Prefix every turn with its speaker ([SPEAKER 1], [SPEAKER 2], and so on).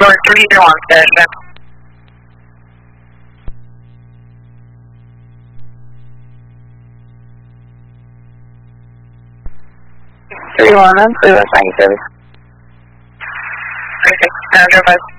[SPEAKER 1] Door 301 station. 3-1, I'm 3 West 97. Okay, drive